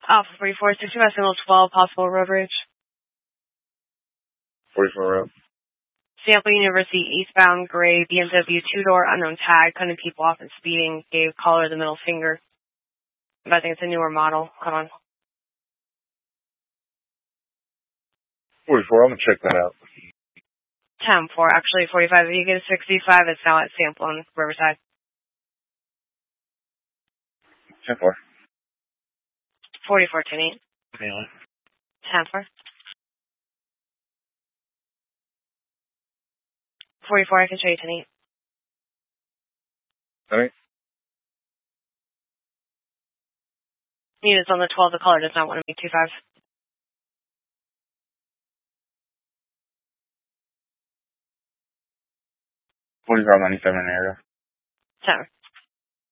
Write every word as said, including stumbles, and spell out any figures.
Alpha forty-four, sixty-five, signal twelve, possible road rage. forty-four road. Sample University, eastbound, gray, B M W, two-door, unknown tag, cutting people off and speeding, gave caller the middle finger. But I think it's a newer model. Hold on. forty-four, I'm going to check that out. ten four, actually forty-five. If you get a sixty-five, it's now at Sample on Riverside. ten four. forty-four, ten eight. Anyway. ten four. forty-four, I can show you ten eight. ten eight? Units on the twelve, the caller does not want to be two five. forty-five ninety-seven in the area. ten.